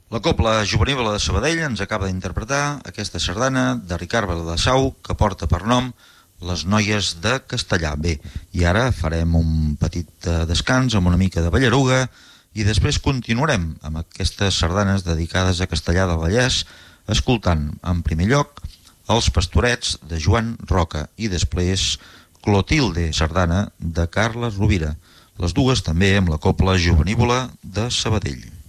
La Cobla Juvenil de Sabadell ens acaba d'interpretar aquesta sardana de Ricard Viladasau que porta per nom Les noies de Castellà. Bé, i ara farem un petit descans amb una mica de ballaruga i després continuarem amb aquestes sardanes dedicades a Castellà del Vallès, escoltant en primer lloc Els Pastorets de Joan Roca i després Clotilde, sardana de Carles Rovira, les dues també amb la Cobla Juvenívola de Sabadell.